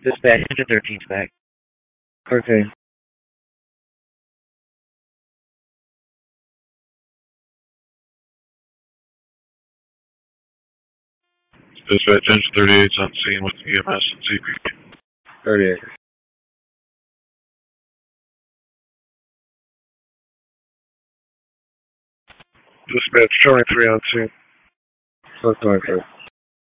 Dispatch, engine 13's back. Okay. Dispatch, engine 38's on scene with EMS and CP. 38. Dispatch, 23 on scene. What's going on?